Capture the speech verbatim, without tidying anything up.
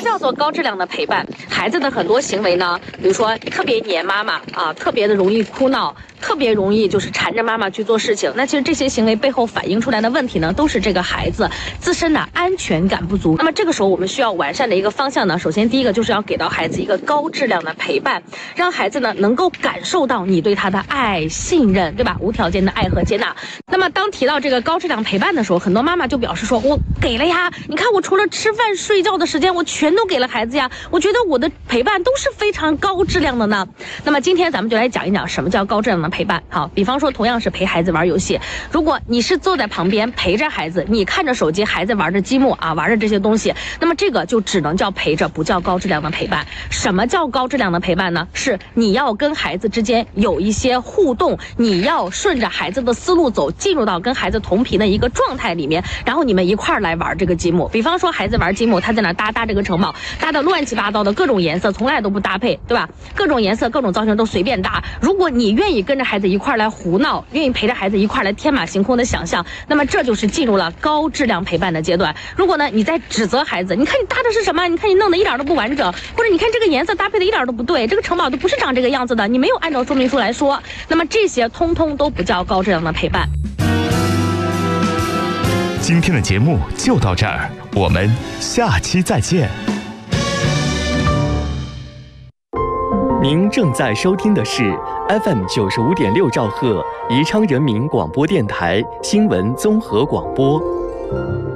叫做高质量的陪伴？孩子的很多行为呢，比如说特别黏妈妈啊，特别的容易哭闹，特别容易就是缠着妈妈去做事情。那其实这些行为背后反映出来的问题呢，都是这个孩子自身的安全感不足。那么这个时候我们需要完善的一个方向呢，首先第一个就是要给到孩子一个高质量的陪伴，让孩子呢能够感受到你对他的爱、信任，对吧？无条件的爱和接纳。那么当提到这个高质量陪伴的时候，很多妈妈就表示说，我给了呀，你看我除了吃饭睡觉的时间，我全都给了孩子呀，我觉得我的陪伴都是非常高质量的呢。那么今天咱们就来讲一讲什么叫高质量的陪伴。好，比方说同样是陪孩子玩游戏，如果你是坐在旁边陪着孩子，你看着手机，孩子玩着积木啊，玩着这些东西，那么这个就只能叫陪着，不叫高质量的陪伴。什么叫高质量的陪伴呢？是你要跟孩子之间有一些互动，你要顺着孩子的思路走，进入到跟孩子同频的一个状态里面，然后你们一块儿来玩这个积木。比方说孩子玩积木，他在那搭搭这个城堡，搭的乱七八糟的，各种颜色从来都不搭配，对吧？各种颜色各种造型都随便搭。如果你愿意跟着孩子一块儿来胡闹，愿意陪着孩子一块儿来天马行空的想象，那么这就是进入了高质量陪伴的阶段。如果呢你在指责孩子，你看你搭的是什么，你看你弄得一点都不完整，或者你看这个颜色搭配的一点都不对，这个城堡都不是长这个样子的，你没有按照说明书来说，那么这些通通都不叫高质量的陪伴。 今天的节目就到这儿，我们下期再见。 您正在收听的是 F M 九十五点六兆赫宜昌人民广播电台新闻综合广播。